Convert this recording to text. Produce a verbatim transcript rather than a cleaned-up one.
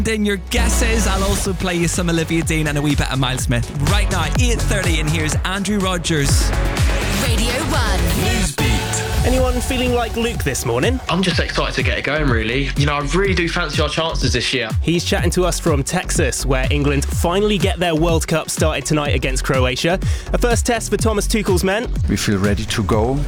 In your guesses, I'll also play you some Olivia Dean and a wee bit of Miles Smith. Right now, eight thirty, and here's Andrew Rogers. Radio one. Newsbeat. Anyone feeling like Luke this morning? I'm just excited to get it going, really. You know, I really do fancy our chances this year. He's chatting to us from Texas, where England finally get their World Cup started tonight against Croatia. A first test for Thomas Tuchel's men. We feel ready to go.